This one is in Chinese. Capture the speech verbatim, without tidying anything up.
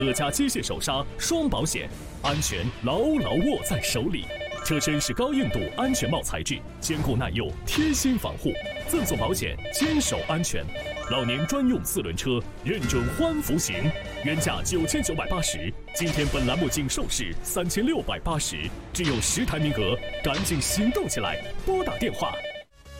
乐嘉机械手刹双保险，安全牢牢握在手里。车身是高硬度安全帽材质，坚固耐用，贴心防护，赠送保险，坚守安全。老年专用四轮车，认准欢福行，原价九千九百八十，今天本栏目仅售市三千六百八十，只有十台名额，赶紧行动起来，拨打电话